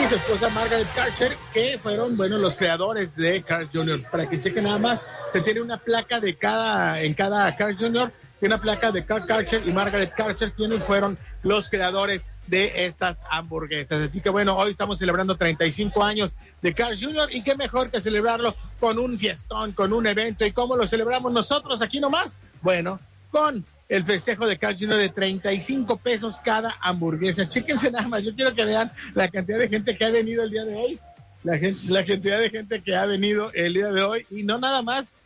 y su esposa Margaret Karcher, que fueron, los creadores de Carl Jr. Para que chequen nada más, se tiene una placa en cada Carl Jr., tiene una placa de Carl Karcher y Margaret Karcher, quienes fueron los creadores de estas hamburguesas. Así que hoy estamos celebrando 35 años de Carl Jr. y qué mejor que celebrarlo con un fiestón, con un evento. ¿Y cómo lo celebramos nosotros aquí nomás? Con el festejo de Carl Jr. de 35 pesos cada hamburguesa. Chéquense nada más, yo quiero que vean la cantidad de gente que ha venido el día de hoy. La cantidad de gente que ha venido el día de hoy, y no nada más